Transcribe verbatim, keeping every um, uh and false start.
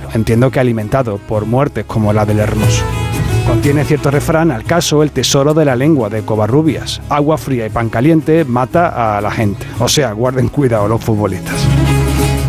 entiendo que alimentado por muertes como la del Hermoso. Contiene cierto refrán, al caso, el tesoro de la lengua de Covarrubias. Agua fría y pan caliente mata a la gente. O sea, guarden cuidado los futbolistas.